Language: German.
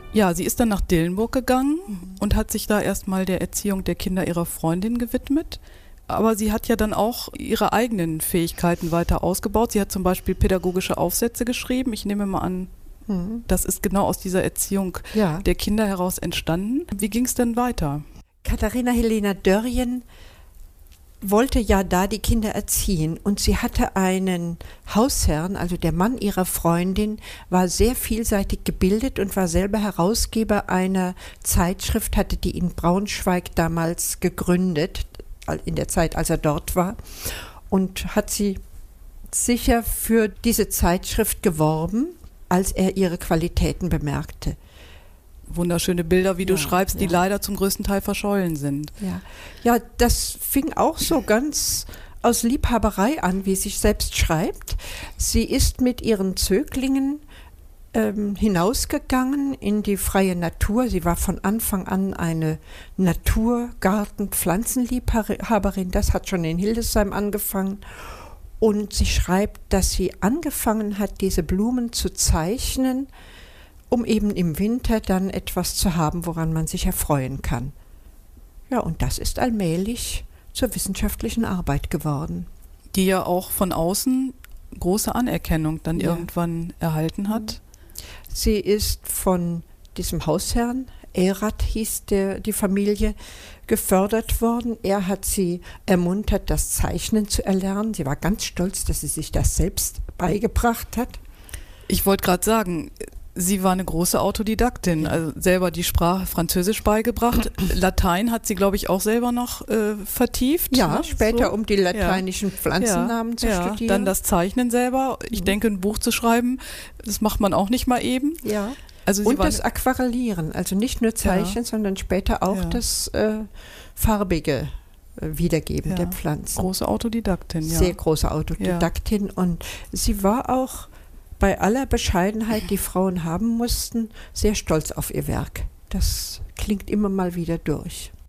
Ja, sie ist dann nach Dillenburg gegangen und hat sich da erstmal der Erziehung der Kinder ihrer Freundin gewidmet. Aber sie hat ja dann auch ihre eigenen Fähigkeiten weiter ausgebaut. Sie hat zum Beispiel pädagogische Aufsätze geschrieben. Ich nehme mal an, das ist genau aus dieser Erziehung der Kinder heraus entstanden. Wie ging es denn weiter? Katharina Helena Dörrien wollte ja da die Kinder erziehen und sie hatte einen Hausherrn, also der Mann ihrer Freundin, war sehr vielseitig gebildet und war selber Herausgeber einer Zeitschrift, hatte die in Braunschweig damals gegründet, in der Zeit, als er dort war, und hat sie sicher für diese Zeitschrift geworben, als er ihre Qualitäten bemerkte. Wunderschöne Bilder, wie du schreibst, die leider zum größten Teil verschollen sind. Ja, das fing auch so ganz aus Liebhaberei an, wie sie selbst schreibt. Sie ist mit ihren Zöglingen hinausgegangen in die freie Natur. Sie war von Anfang an eine Naturgarten-Pflanzenliebhaberin. Das hat schon in Hildesheim angefangen. Und sie schreibt, dass sie angefangen hat, diese Blumen zu zeichnen, um eben im Winter dann etwas zu haben, woran man sich erfreuen kann. Ja, und das ist allmählich zur wissenschaftlichen Arbeit geworden. Die ja auch von außen große Anerkennung dann irgendwann erhalten hat. Sie ist von diesem Hausherrn, Erath hieß die Familie, gefördert worden. Er hat sie ermuntert, das Zeichnen zu erlernen. Sie war ganz stolz, dass sie sich das selbst beigebracht hat. Ich wollte gerade sagen, sie war eine große Autodidaktin, also selber die Sprache Französisch beigebracht. Latein hat sie, glaube ich, auch selber noch vertieft. Ja, ne? später, so. Um die lateinischen Pflanzennamen zu studieren. Dann das Zeichnen selber. Ich denke, ein Buch zu schreiben, das macht man auch nicht mal eben. Ja. Also und das Aquarellieren, also nicht nur Zeichnen, sondern später auch das farbige Wiedergeben der Pflanzen. Große Autodidaktin, Sehr große Autodidaktin. Und sie war auch bei aller Bescheidenheit, die Frauen haben mussten, sehr stolz auf ihr Werk. Das klingt immer mal wieder durch.